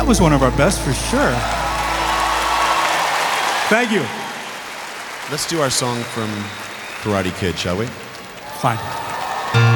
That was one of our best for sure. Thank you. Let's do our song from Karate Kid, shall we? Fine.